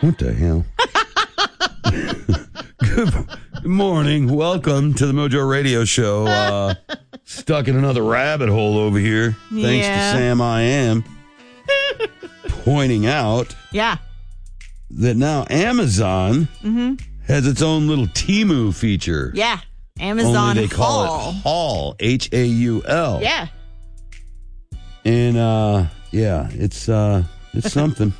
What the hell? Good morning. Welcome to the Mojo Radio Show. Stuck in another rabbit hole over here. Thanks to Sam I Am pointing out that now Amazon has its own little Temu feature. Yeah. Amazon Only they call Haul. it Haul. Haul. Yeah. And it's something.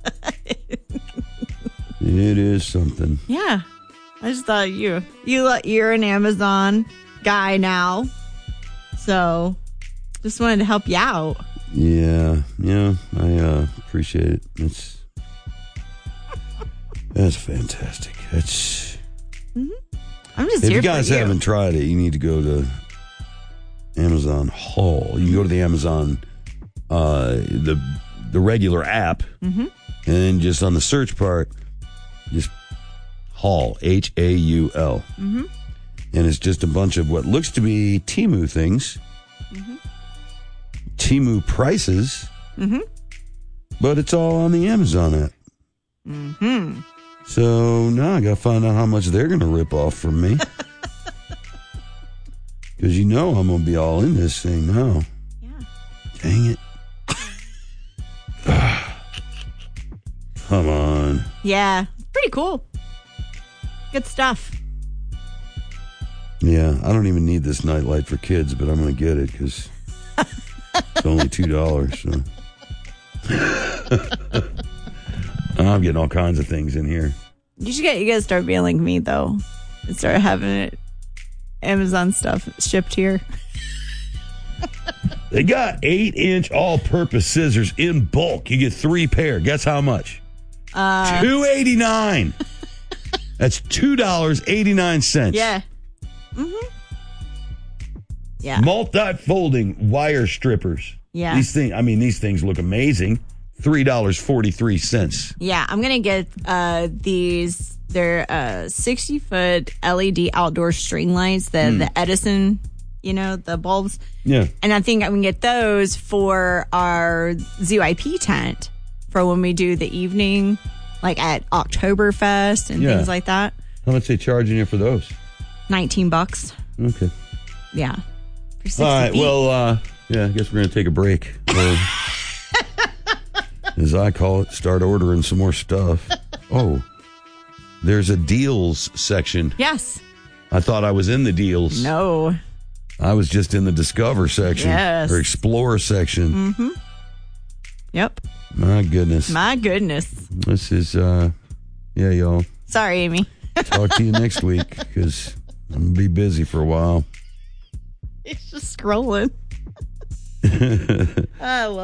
It is something. Yeah. I just thought you're an Amazon guy now. So just wanted to help you out. Yeah, I appreciate it. That's fantastic. That's. I'm just If here you guys for you. haven't tried it, you need to go to Amazon Haul. You can go to the Amazon, the regular app, and then just on the search part, just Haul, Haul. And it's just a bunch of what looks to be Temu things, Temu prices, but it's all on the Amazon app. So now I got to find out how much they're going to rip off from me. Because I'm going to be all in this thing now. Yeah. Dang it. Come on. Yeah. Pretty cool. Good stuff. Yeah, I don't even need this nightlight for kids, but I'm going to get it because it's only $2. So. I'm getting all kinds of things in here. You gotta start being like me though, and start having it Amazon stuff shipped here. They got 8-inch all-purpose scissors in bulk. You get 3 pair. Guess how much? $2.89. That's $2.89. Yeah. Yeah. Multi-folding wire strippers. Yeah. These things look amazing. $3.43. Yeah, I'm gonna get these. They're 60-foot LED outdoor string lights. The Edison, the bulbs. Yeah. And I think I'm gonna get those for our ZYP tent for when we do the evening, like at Oktoberfest and things like that. How much they charging you for those? $19. Okay. Yeah. For 60 All right. feet. Well, I guess we're gonna take a break. Or, as I call it, start ordering some more stuff. Oh, there's a deals section. Yes. I thought I was in the deals. No. I was just in the discover section. Yes. Or explore section. Yep. My goodness. My goodness. This is, y'all. Sorry, Amy. Talk to you next week because I'm going to be busy for a while. It's just scrolling. I love